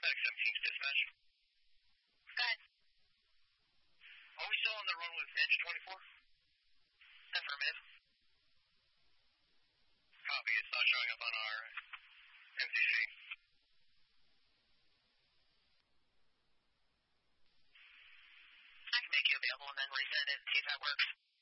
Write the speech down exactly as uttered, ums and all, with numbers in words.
X seventeen's dispatch. Good. Are we still on the run with engine twenty-four? Affirmative. Copy. It's not showing up on our M C C. I can make you available and then resend it and see if that works.